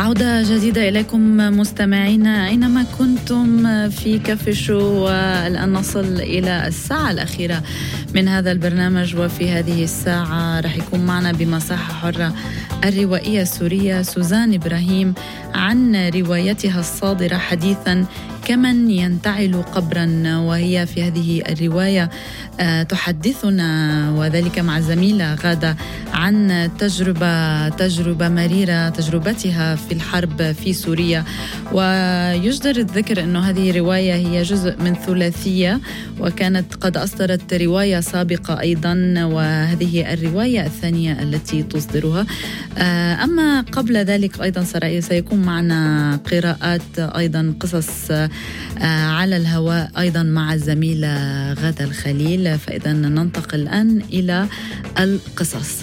عودة جديدة إليكم مستمعينا أينما كنتم في كافي شو. والآن نصل إلى الساعة الأخيرة من هذا البرنامج، وفي هذه الساعة رح يكون معنا بمساحة حرة الروائية السورية سوزان إبراهيم عن روايتها الصادرة حديثا كمن ينتعل قبرا، وهي في هذه الرواية تحدثنا وذلك مع الزميلة غادة عن تجربة مريرة، تجربتها في الحرب في سوريا. ويجدر الذكر أنه هذه رواية هي جزء من ثلاثية، وكانت قد أصدرت رواية سابقة أيضا، وهذه الرواية الثانية التي تصدرها. أما قبل ذلك أيضا سيكون معنا قراءات أيضا قصص على الهواء أيضا مع الزميلة غادة الخليل. فإذا ننتقل الآن إلى القصص.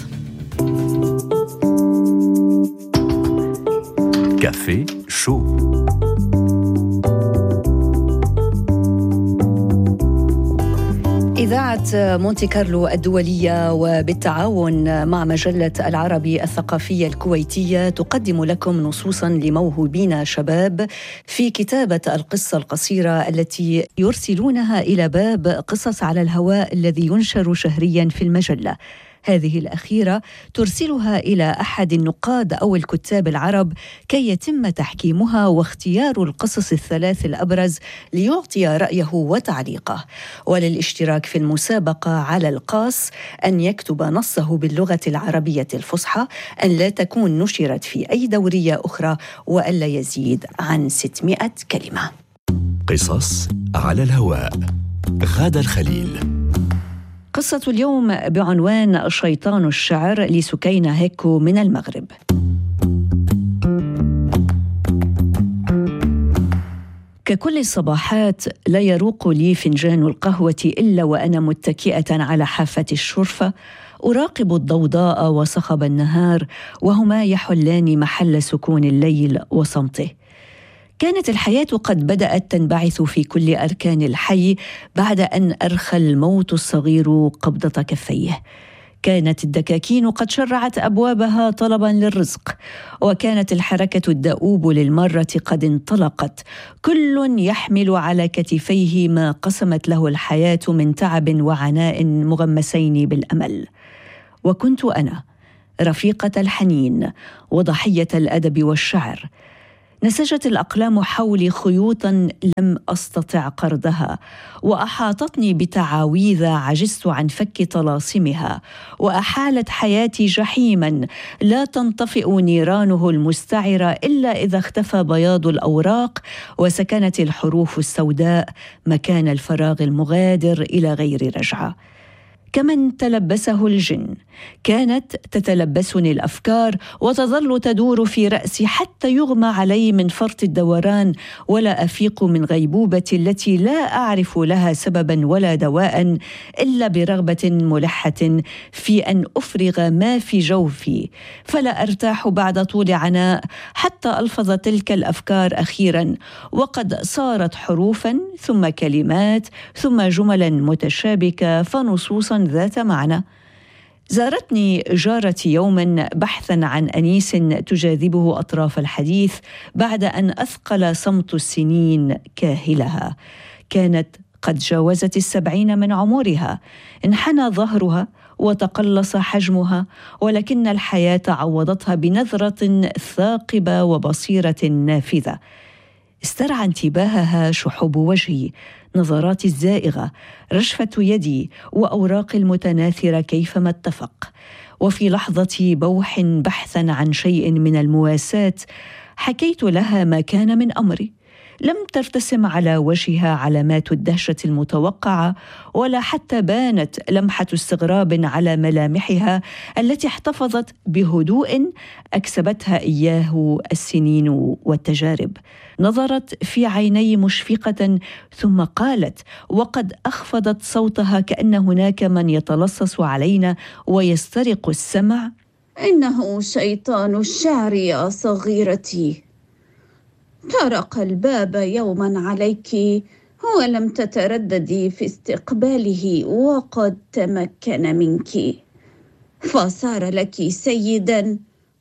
كافي شو. إذاعة مونتي كارلو الدولية وبالتعاون مع مجلة العربي الثقافية الكويتية تقدم لكم نصوصاً لموهوبين شباب في كتابة القصة القصيرة التي يرسلونها إلى باب قصص على الهواء الذي ينشر شهرياً في المجلة. هذه الأخيرة ترسلها إلى أحد النقاد أو الكتاب العرب كي يتم تحكيمها واختيار القصص الثلاث الأبرز ليعطي رأيه وتعليقه. وللاشتراك في المسابقة على القاص أن يكتب نصه باللغة العربية الفصحى، أن لا تكون نشرت في أي دورية أخرى، وألا يزيد عن 600 كلمة. قصص على الهواء. غادة الخليل. قصة اليوم بعنوان شيطان الشعر لسكينة هيكو من المغرب. ككل الصباحات لا يروق لي فنجان القهوة إلا وأنا متكئة على حافة الشرفة أراقب الضوضاء وصخب النهار، وهما يحلان محل سكون الليل وصمته. كانت الحياة قد بدأت تنبعث في كل أركان الحي بعد أن أرخى الموت الصغير قبضة كفيه. كانت الدكاكين قد شرعت أبوابها طلباً للرزق، وكانت الحركة الدؤوب للمرة قد انطلقت، كل يحمل على كتفيه ما قسمت له الحياة من تعب وعناء مغمسين بالأمل. وكنت أنا رفيقة الحنين وضحية الأدب والشعر. نسجت الأقلام حولي خيوطاً لم أستطع قردها، وأحاطتني بتعاويذ عجزت عن فك طلاسمها، وأحالت حياتي جحيماً لا تنطفئ نيرانه المستعرة إلا إذا اختفى بياض الأوراق وسكنت الحروف السوداء مكان الفراغ المغادر إلى غير رجعة. كمن تلبسه الجن كانت تتلبسني الأفكار وتظل تدور في رأسي حتى يغمى علي من فرط الدوران، ولا أفيق من غيبوبتي التي لا أعرف لها سببا ولا دواء إلا برغبة ملحة في أن أفرغ ما في جوفي، فلا أرتاح بعد طول عناء حتى ألفظ تلك الأفكار أخيرا، وقد صارت حروفا ثم كلمات ثم جملا متشابكة فنصوصا ذات معنى. زارتني جارتي يوما بحثا عن أنيس تجاذبه أطراف الحديث بعد أن أثقل صمت السنين كاهلها. كانت قد جاوزت 70 من عمرها، انحنى ظهرها وتقلص حجمها، ولكن الحياة عوضتها بنظرة ثاقبة وبصيرة نافذة. استرعى انتباهها شحوب وجهي، نظراتي الزائغة، رشفة يدي، وأوراقي المتناثرة كيفما اتفق. وفي لحظة بوح بحثا عن شيء من المواساة حكيت لها ما كان من أمري. لم ترتسم على وجهها علامات الدهشة المتوقعة، ولا حتى بانت لمحة استغراب على ملامحها التي احتفظت بهدوء أكسبتها إياه السنين والتجارب. نظرت في عيني مشفقة ثم قالت وقد أخفضت صوتها كأن هناك من يتلصص علينا ويسترق السمع: إنه شيطان الشعر يا صغيرتي، طرق الباب يوما عليك ولم تترددي في استقباله، وقد تمكن منك فصار لك سيدا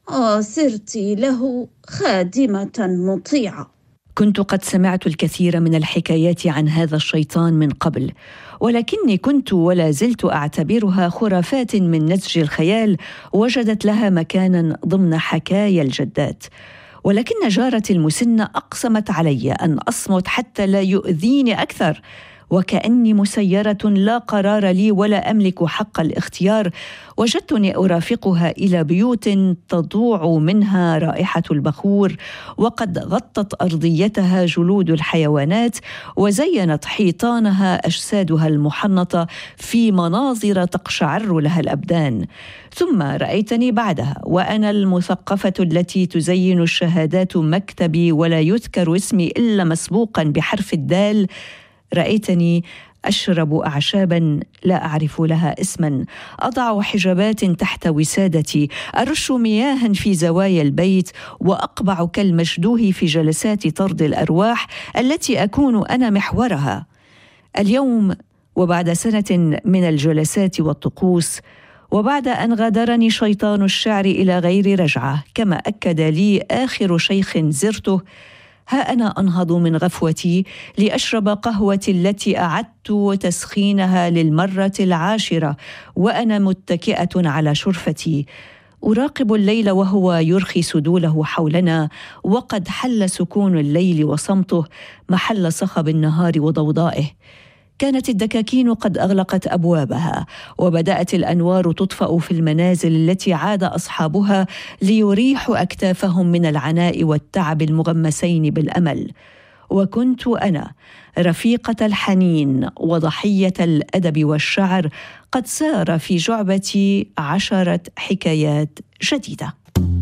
وصرت له خادمة مطيعة. كنت قد سمعت الكثير من الحكايات عن هذا الشيطان من قبل، ولكني كنت ولا زلت أعتبرها خرافات من نسج الخيال وجدت لها مكانا ضمن حكايا الجدات. ولكن جارتي المسنة أقسمت علي أن أصمت حتى لا يؤذيني أكثر، وكأني مسيرة لا قرار لي ولا أملك حق الاختيار. وجدتني أرافقها إلى بيوت تضوع منها رائحة البخور، وقد غطت أرضيتها جلود الحيوانات، وزينت حيطانها أجسادها المحنطة في مناظر تقشعر لها الأبدان. ثم رأيتني بعدها وأنا المثقفة التي تزين الشهادات مكتبي ولا يذكر اسمي إلا مسبوقا بحرف الدال. رأيتني أشرب أعشابا لا أعرف لها اسما، أضع حجابات تحت وسادتي، أرش مياها في زوايا البيت، وأقبع كالمشدوه في جلسات طرد الأرواح التي أكون أنا محورها. اليوم وبعد سنة من الجلسات والطقوس، وبعد أن غادرني شيطان الشعر إلى غير رجعة كما أكد لي آخر شيخ زرته، ها أنا أنهض من غفوتي لأشرب قهوتي التي أعدت تسخينها للمرة 10، وأنا متكئة على شرفتي أراقب الليل وهو يرخي سدوله حولنا، وقد حل سكون الليل وصمته محل صخب النهار وضوضائه. كانت الدكاكين قد أغلقت أبوابها، وبدأت الأنوار تطفأ في المنازل التي عاد أصحابها ليريحوا أكتافهم من العناء والتعب المغمسين بالأمل. وكنت أنا رفيقة الحنين وضحية الأدب والشعر، قد سار في جعبتي 10 حكايات جديدة.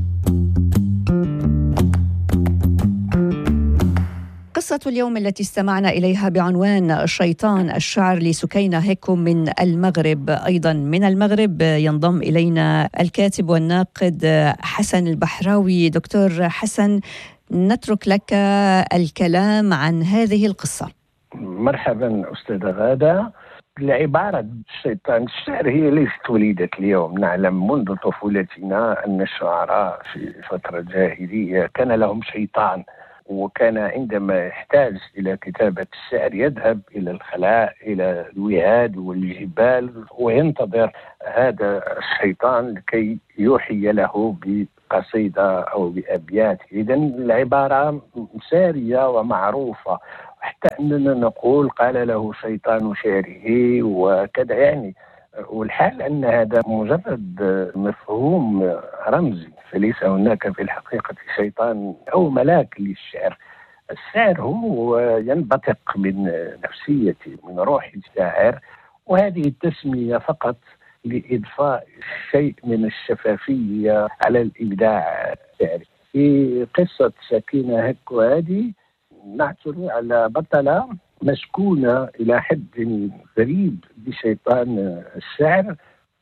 قصة اليوم التي استمعنا إليها بعنوان شيطان الشعر لسكينة هيكو من المغرب. أيضا من المغرب ينضم إلينا الكاتب والناقد حسن البحراوي. دكتور حسن، نترك لك الكلام عن هذه القصة. مرحبا أستاذة غادة. العبارة شيطان الشعر هي ليست وليدة اليوم. نعلم منذ طفولتنا أن الشعراء في فترة الجاهلية كان لهم شيطان، وكان عندما يحتاج إلى كتابة الشعر يذهب إلى الخلاء، إلى الوهاد والجبال، وينتظر هذا الشيطان لكي يوحي له بقصيدة أو بأبيات. إذن العبارة سارية ومعروفة، حتى أننا نقول قال له شيطان شعره وكذا يعني. والحال أن هذا مجرد مفهوم رمزي، فليس هناك في الحقيقة شيطان أو ملاك للشعر. الشعر هو ينبثق من نفسية، من روح الشاعر، وهذه التسمية فقط لإضفاء شيء من الشفافية على الإبداع الشعري. في قصة سكينة هيكو هذه نعثر على بطلة مسكونة إلى حد غريب بشيطان الشعر،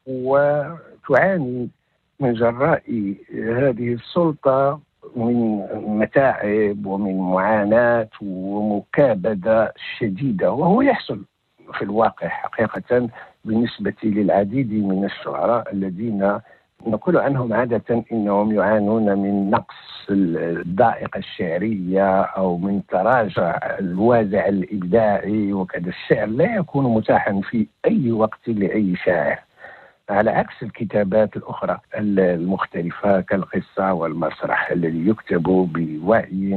وتعاني من جراء هذه السلطة من متاعب ومن معاناة ومكابدة شديدة. وهو يحصل في الواقع حقيقة بالنسبة للعديد من الشعراء الذين نقول عنهم عادة إنهم يعانون من نقص الذائقة الشعرية أو من تراجع الوازع الإبداعي وكذا. الشعر لا يكون متاحا في أي وقت لأي شاعر، على عكس الكتابات الأخرى المختلفة كالقصة والمسرح الذي يكتب بوعي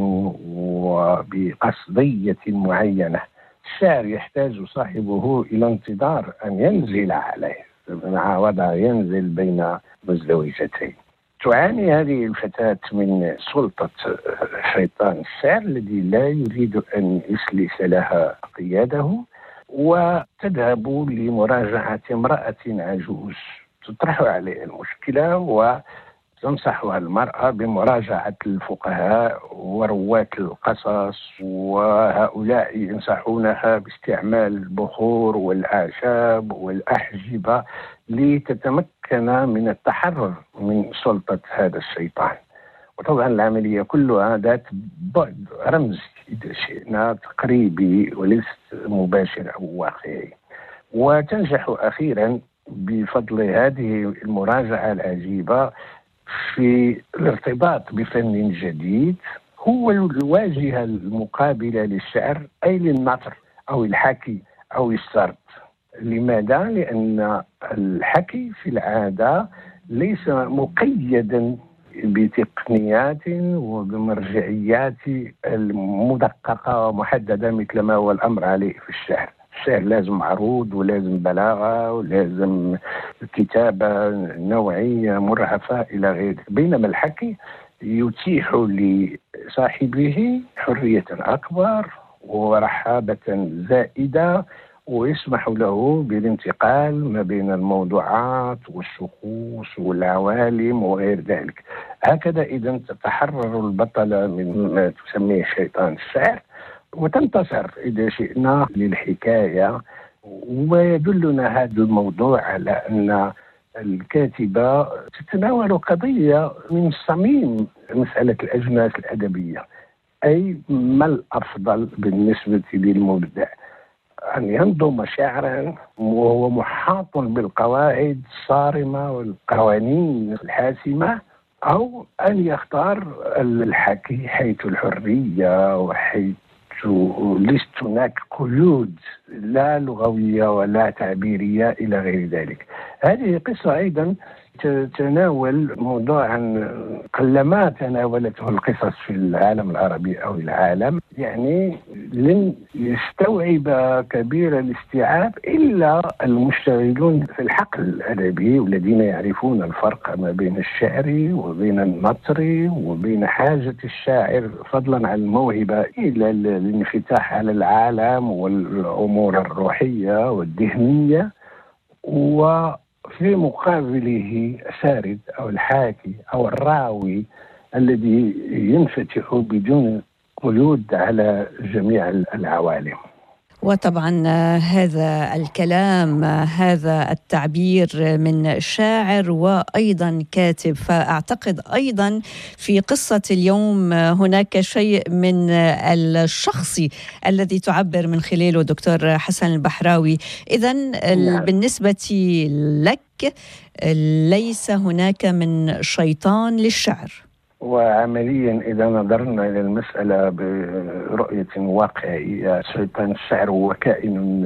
وبقصدية معينة. الشعر يحتاج صاحبه إلى انتظار أن ينزل عليه مع وضع ينزل بين مزدوجتين. تعاني هذه الفتاة من سلطة شيطان الشعر الذي لا يريد أن يسلس لها قياده، وتذهب لمراجعة امرأة عجوز تطرح عليها المشكلة وتنصحها المرأة بمراجعة الفقهاء ورواة القصص، وهؤلاء ينصحونها باستعمال البخور والأعشاب والأحجبة لتتمكن من التحرر من سلطة هذا الشيطان. وطبعا العملية كلها ذات بعد رمزي إذا شئنا، تقريبي وليس مباشر أو واقعي. وتنجح أخيرا بفضل هذه المراجعة العجيبة في الارتباط بفن جديد هو الواجهة المقابلة للشعر، أي للنثر أو الحكي أو السرد. لماذا؟ لأن الحكي في العادة ليس مقيدا بتقنيات وبمرجعيات المدققة ومحددة مثل ما هو الأمر عليه في الشعر. الشعر لازم عروض ولازم بلاغة ولازم كتابة نوعية مرهفة إلى غيره، بينما الحكي يتيح لصاحبه حرية أكبر ورحابة زائدة، ويسمح له بالانتقال ما بين الموضوعات والشخوص والعوالم وغير ذلك. هكذا إذا تتحرر البطلة من ما تسميه شيطان الشعر وتنتصر إذا شئنا للحكاية. ويدلنا هذا الموضوع على أن الكاتبة تتناول قضية من صميم مسألة الأجناس الأدبية، أي ما الأفضل بالنسبة للمبدع، أن ينظم شعرا وهو محاط بالقواعد الصارمة والقوانين الحاسمة، أو أن يختار الحكي حيث الحرية وحيث ليست هناك قيود لا لغوية ولا تعبيرية إلى غير ذلك. هذه قصة أيضا تتناول موضوعا قلما تناولته القصص في العالم العربي أو العالم، يعني لن يستوعب كبير الاستيعاب إلا المشتغلون في الحقل الأدبي والذين يعرفون الفرق ما بين الشعر وبين النثر وبين حاجة الشاعر فضلا عن الموهبة إلى الانفتاح على العالم والأمور الروحية والذهنية، وفي مقابله السارد أو الحاكي أو الراوي الذي ينفتح بدون قيود على جميع العوالم. وطبعا هذا الكلام، هذا التعبير من شاعر وأيضا كاتب، فأعتقد أيضا في قصة اليوم هناك شيء من الشخصي الذي تعبر من خلاله دكتور حسن البحراوي. إذن بالنسبة لك ليس هناك من شيطان للشعر. وعمليا إذا نظرنا إلى المسألة برؤية واقعية، شيطان الشعر هو كائن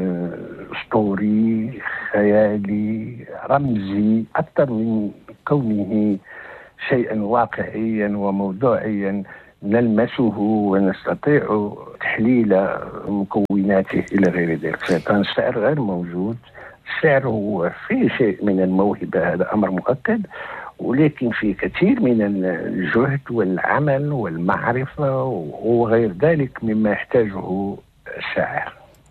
أسطوري خيالي رمزي أكثر من كونه شيئا واقعيا وموضوعيا نلمسه ونستطيع تحليل مكوناته إلى غير ذلك. شيطان الشعر غير موجود. الشعر هو فيه شيء من الموهبة، هذا أمر مؤكد، ولكن في كثير من الجهد والعمل والمعرفة وغير ذلك مما يحتاجه الشاعر.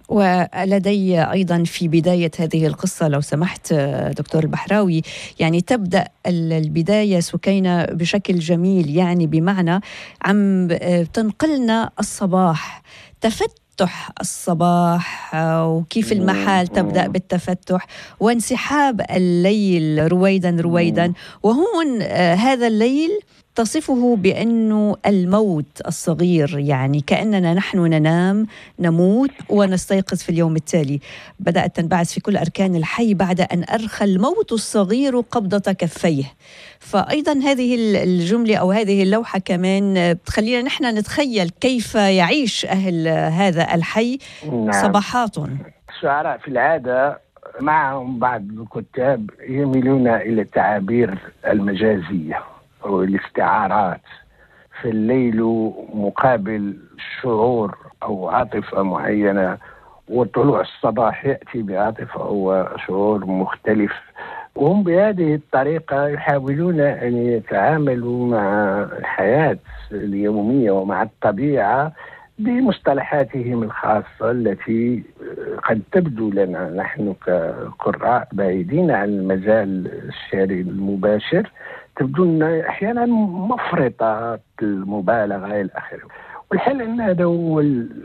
ولدي أيضا في بداية هذه القصة لو سمحت دكتور البحراوي، يعني تبدأ البداية سكينة بشكل جميل، يعني بمعنى عم تنقلنا الصباح، تفتح الصباح وكيف المحال تبدأ بالتفتح وانسحاب الليل رويدا رويدا. وهون هذا الليل تصفه بأنه الموت الصغير، يعني كأننا نحن ننام نموت ونستيقظ في اليوم التالي. بدأت تنبعث في كل أركان الحي بعد أن أرخى الموت الصغير قبضة كفيه. فأيضا هذه الجملة أو هذه اللوحة كمان بتخلينا نحن نتخيل كيف يعيش أهل هذا الحي صباحاتهم. الشعراء في العادة معهم بعض الكتاب يميلون إلى التعابير المجازية والاستعارات. في الليل مقابل شعور أو عاطفة معينة، وطلوع الصباح يأتي بعاطفة أو شعور مختلف، وهم بهذه الطريقة يحاولون أن يتعاملوا مع الحياة اليومية ومع الطبيعة بمصطلحاتهم الخاصة التي قد تبدو لنا نحن كقراء بعيدين عن المجال الشعري المباشر، تبدو لنا أحيانا مفرطة المبالغة إلى آخره. والحال أن هذا هو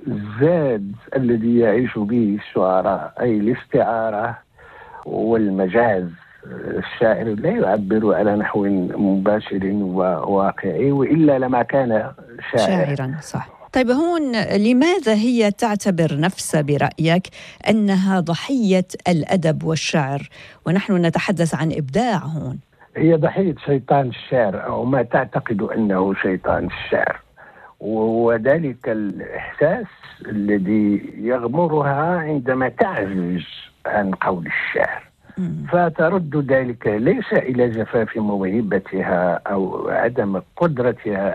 الزاد الذي يعيش به الشعراء، أي الاستعارة والمجاز. الشاعر لا يعبر على نحو مباشر وواقعي، وإلا لما كان شاعرا. صح. طيب هون لماذا هي تعتبر نفسها برأيك أنها ضحية الأدب والشعر ونحن نتحدث عن إبداع هون؟ هي ضحية شيطان الشعر أو ما تعتقد أنه شيطان الشعر، وذلك الإحساس الذي يغمرها عندما تعجز عن قول الشعر، فترد ذلك ليس إلى جفاف موهبتها أو عدم قدرتها